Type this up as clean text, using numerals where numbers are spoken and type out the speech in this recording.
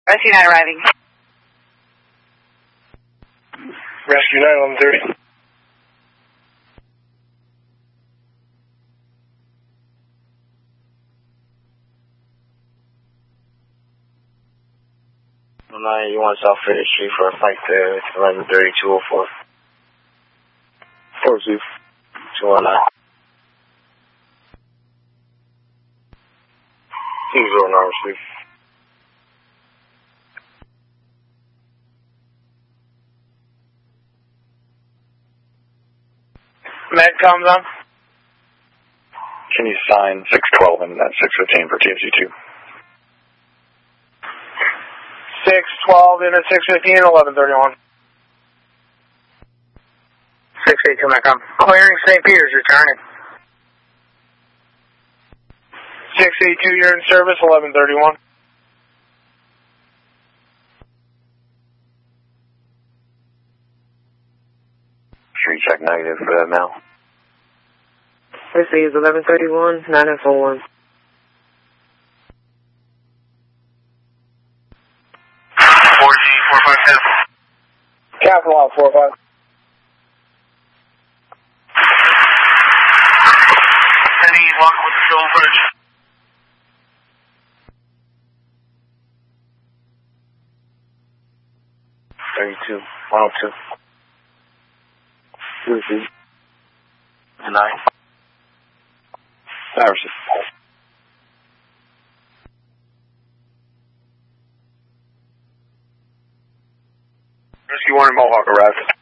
Rescue 9 arriving. Rescue 9, 11:30. You want South Fair Street for a fight there. It's 11:30, 204. 4-2. 209. 209, Steve. Medcom's on. Can you sign 612 and 615 for TFG2? 612 in at 615, 1131. 682 Medcom. Clearing St. Peter's, returning. 682, you're in service, 1131. Street check negative for that now. This is 1131, 941. 4G, 457. Capital out, 45. Any luck with the Stone Bridge? $32, 102. 2-2. And 9. Iverson. Rescue 1 and Mohawk arrived.